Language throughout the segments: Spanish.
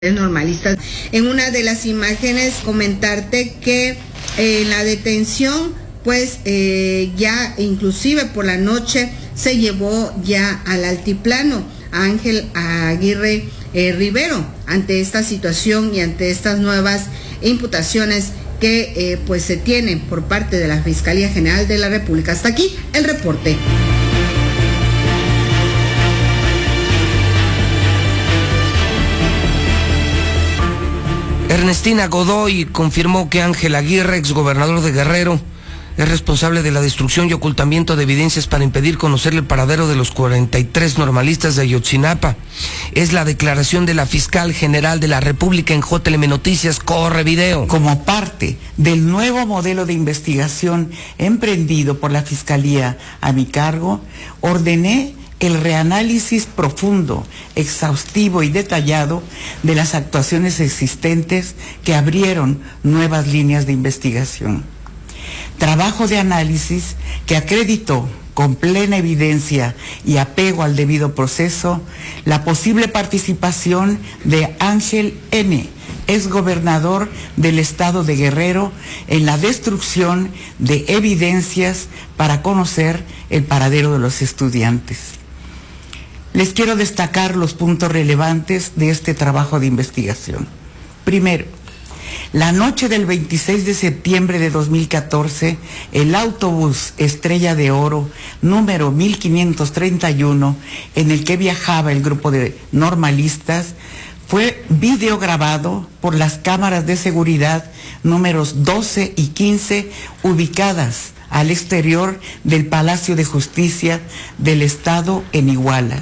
normalistas. En una de las imágenes comentarte que la detención pues ya inclusive por la noche se llevó ya al altiplano a Ángel Aguirre Rivero ante esta situación y ante estas nuevas imputaciones que pues se tienen por parte de la Fiscalía General de la República. Hasta aquí el reporte. Ernestina Godoy confirmó que Ángel Aguirre, exgobernador de Guerrero, es responsable de la destrucción y ocultamiento de evidencias para impedir conocer el paradero de los 43 normalistas de Ayotzinapa. Es la declaración de la Fiscal General de la República en JLM Noticias. Corre video. Como parte del nuevo modelo de investigación emprendido por la Fiscalía a mi cargo, ordené el reanálisis profundo, exhaustivo y detallado de las actuaciones existentes que abrieron nuevas líneas de investigación. Trabajo de análisis que acreditó con plena evidencia y apego al debido proceso la posible participación de Ángel N., exgobernador del estado de Guerrero, en la destrucción de evidencias para conocer el paradero de los estudiantes. Les quiero destacar los puntos relevantes de este trabajo de investigación. Primero, la noche del 26 de septiembre de 2014, el autobús Estrella de Oro, número 1531, en el que viajaba el grupo de normalistas, fue videograbado por las cámaras de seguridad números 12 y 15, ubicadas al exterior del Palacio de Justicia del Estado en Iguala,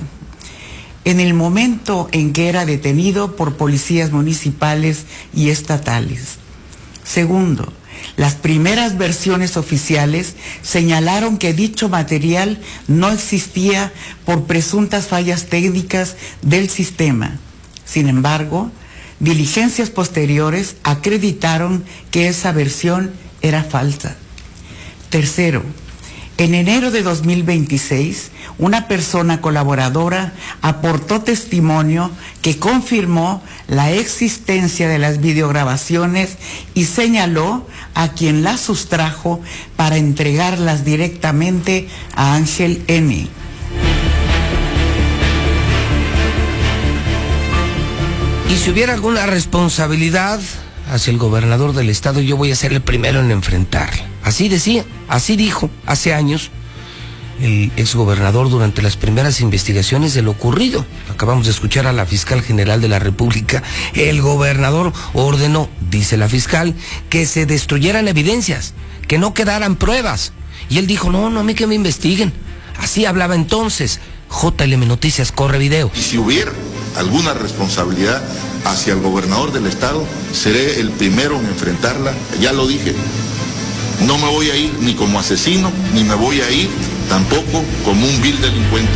en el momento en que era detenido por policías municipales y estatales. Segundo, las primeras versiones oficiales señalaron que dicho material no existía por presuntas fallas técnicas del sistema. Sin embargo, diligencias posteriores acreditaron que esa versión era falsa. Tercero, en enero de 2026, una persona colaboradora aportó testimonio que confirmó la existencia de las videograbaciones y señaló a quien las sustrajo para entregarlas directamente a Ángel N. Y si hubiera alguna responsabilidad hacia el gobernador del estado, yo voy a ser el primero en enfrentarla. Así decía, así dijo hace años el exgobernador durante las primeras investigaciones de lo ocurrido. Acabamos de escuchar a la Fiscal General de la República. El gobernador ordenó, dice la fiscal, que se destruyeran evidencias, que no quedaran pruebas. Y él dijo, no, a mí que me investiguen. Así hablaba entonces. JLM Noticias, corre video. Y si hubiera alguna responsabilidad hacia el gobernador del estado, seré el primero en enfrentarla. Ya lo dije, no me voy a ir ni como asesino, ni me voy a ir tampoco como un vil delincuente.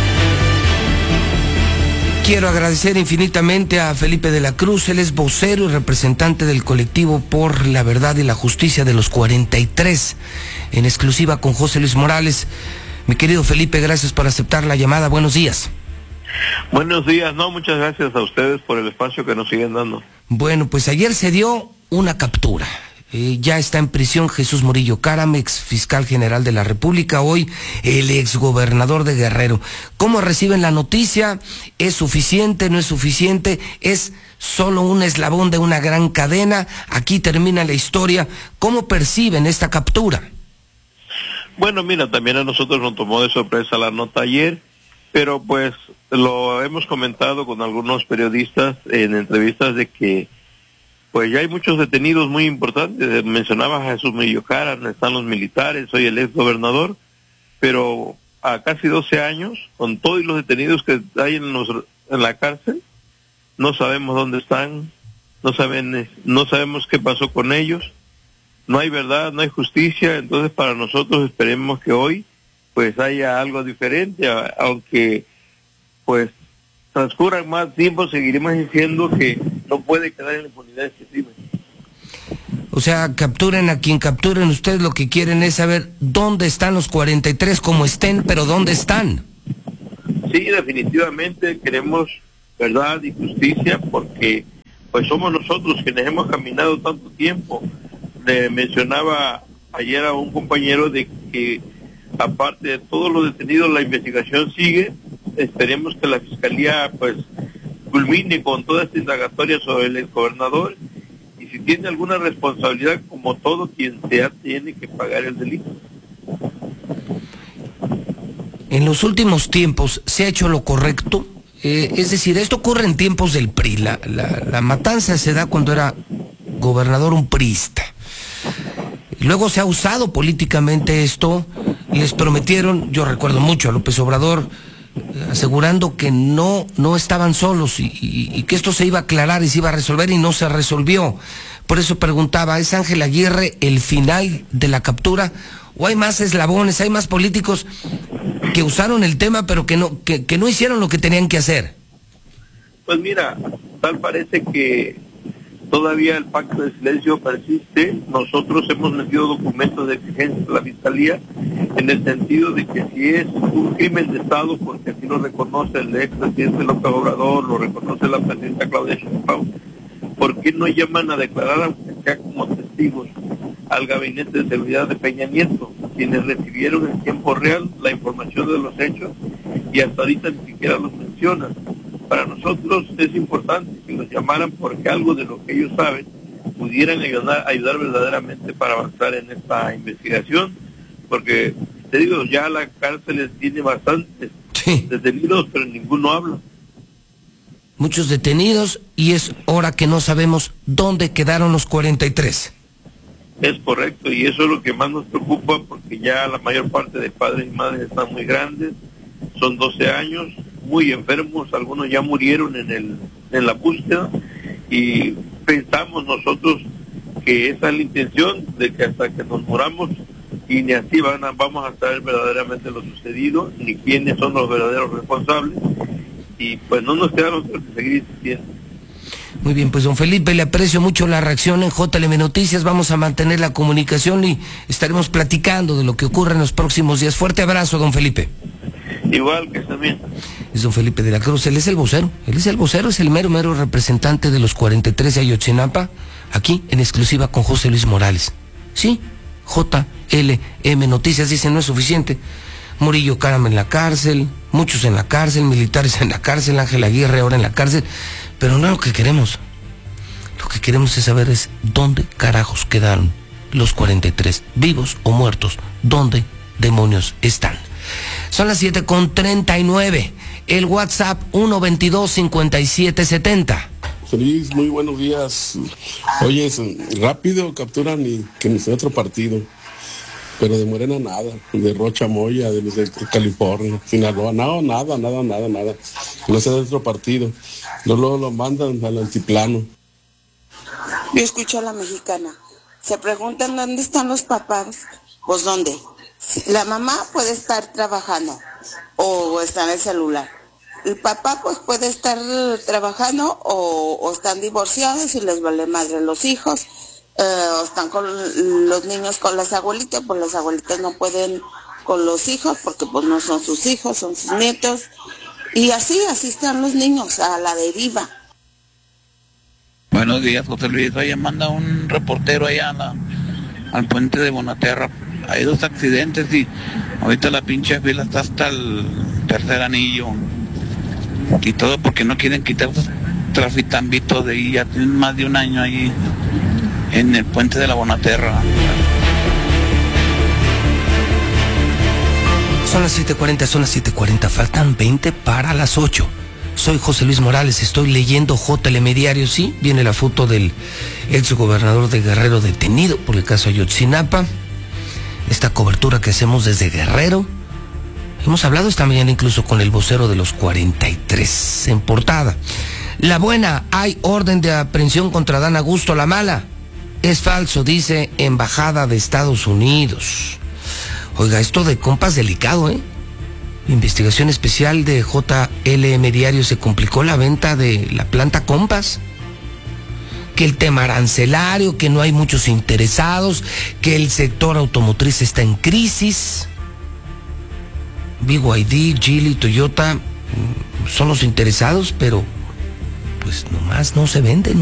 Quiero agradecer infinitamente a Felipe de la Cruz. Él es vocero y representante del colectivo por la verdad y la justicia de los 43, en exclusiva con José Luis Morales. Mi querido Felipe, gracias por aceptar la llamada. Buenos días. Buenos días. No, muchas gracias a ustedes por el espacio que nos siguen dando. Bueno, pues ayer se dio una captura. Ya está en prisión Jesús Murillo Caram, ex fiscal general de la República, hoy el exgobernador de Guerrero. ¿Cómo reciben la noticia? ¿Es suficiente? ¿No es suficiente? ¿Es solo un eslabón de una gran cadena? Aquí termina la historia. ¿Cómo perciben esta captura? Bueno, mira, también a nosotros nos tomó de sorpresa la nota ayer, pero pues lo hemos comentado con algunos periodistas en entrevistas de que pues ya hay muchos detenidos muy importantes. Mencionaba a Jesús Murillo Caram, están los militares, soy el ex gobernador, pero a casi 12 años, con todos los detenidos que hay en la cárcel, no sabemos dónde están, no sabemos qué pasó con ellos, no hay verdad, no hay justicia. Entonces para nosotros esperemos que hoy pues haya algo diferente, aunque pues transcurran más tiempo, seguiremos diciendo que no puede quedar en la impunidad este crimen. O sea, capturen a quien capturen, ustedes lo que quieren es saber dónde están los 43, como estén, pero dónde están. Sí, definitivamente queremos verdad y justicia, porque pues somos nosotros quienes hemos caminado tanto tiempo. Le mencionaba ayer a un compañero de que aparte de todos los detenidos, la investigación sigue. Esperemos que la Fiscalía pues culmine con toda esta indagatoria sobre el exgobernador, y si tiene alguna responsabilidad, como todo quien sea, tiene que pagar el delito. En los últimos tiempos se ha hecho lo correcto, es decir, esto ocurre en tiempos del PRI, la matanza se da cuando era gobernador un priista. Luego se ha usado políticamente esto, les prometieron, yo recuerdo mucho a López Obrador, asegurando que no estaban solos y que esto se iba a aclarar y se iba a resolver, y no se resolvió. Por eso preguntaba, ¿es Ángel Aguirre el final de la captura? ¿O hay más eslabones, hay más políticos que usaron el tema pero que no hicieron lo que tenían que hacer? Pues mira, tal parece que todavía el pacto de silencio persiste. Nosotros hemos metido documentos de exigencia a la Fiscalía en el sentido de que si es un crimen de Estado, porque así lo reconoce el expresidente López Obrador, lo reconoce la presidenta Claudia Sheinbaum, ¿por qué no llaman a declarar, aunque sea como testigos, al gabinete de seguridad de Peña Nieto, quienes recibieron en tiempo real la información de los hechos y hasta ahorita ni siquiera los mencionan? Para nosotros es importante que los llamaran, porque algo de lo que ellos saben pudieran ayudar verdaderamente para avanzar en esta investigación, porque te digo, ya la cárcel tiene bastantes detenidos, pero ninguno habla. Muchos detenidos, y es hora que no sabemos dónde quedaron los 43. Es correcto, y eso es lo que más nos preocupa, porque ya la mayor parte de padres y madres están muy grandes, son 12 años, muy enfermos, algunos ya murieron en la búsqueda, y pensamos nosotros que esa es la intención, de que hasta que nos muramos y ni así vamos a saber verdaderamente lo sucedido, ni quiénes son los verdaderos responsables, y pues no nos queda otra que seguir insistiendo. Muy bien, pues don Felipe, le aprecio mucho la reacción en JLM Noticias, vamos a mantener la comunicación y estaremos platicando de lo que ocurre en los próximos días. Fuerte abrazo, don Felipe. Igual que también. Es don Felipe de la Cruz, él es el vocero, es el mero representante de los 43 de Ayotzinapa, aquí en exclusiva con José Luis Morales. Sí, JLM Noticias dice no es suficiente. Murillo Karam en la cárcel, muchos en la cárcel, militares en la cárcel, Ángel Aguirre ahora en la cárcel, pero no es lo que queremos. Lo que queremos es saber es dónde carajos quedaron los 43, vivos o muertos, dónde demonios están. Son las 7:39, el WhatsApp 122-5770. Feliz, muy buenos días. Oye, rápido capturan y que no sea otro partido. Pero de Morena nada, de Rocha Moya, de California, Sinaloa, nada. No sea de otro partido. Luego lo mandan al altiplano. Yo escucho a la mexicana. Se preguntan dónde están los papás. Pues dónde. La mamá puede estar trabajando o está en el celular. El papá pues puede estar trabajando o están divorciados y les vale madre los hijos. O están con los niños con las abuelitas, pues las abuelitas no pueden con los hijos porque pues no son sus hijos, son sus nietos, y así están los niños a la deriva. Buenos días, José Luis. Oye, manda un reportero allá al puente de Bonaterra. Hay 2 accidentes y ahorita la pinche fila está hasta el tercer anillo, y todo porque no quieren quitar esos trafitambitos de ahí. Ya tienen más de un año ahí en el puente de la Bonaterra. Son las 7:40, faltan 20 para las 8. Soy José Luis Morales, estoy leyendo JLM Diario. Sí, viene la foto del exgobernador de Guerrero detenido por el caso Ayotzinapa. Esta cobertura que hacemos desde Guerrero. Hemos hablado esta mañana incluso con el vocero de los 43 en portada. La buena, hay orden de aprehensión contra Dan Augusto. La mala, es falso, dice Embajada de Estados Unidos. Oiga, esto de compas delicado, ¿eh? Investigación especial de JLM Diario, se complicó la venta de la planta Compas. Que el tema arancelario, que no hay muchos interesados, que el sector automotriz está en crisis. BYD, Geely, Toyota son los interesados, pero pues nomás no se venden.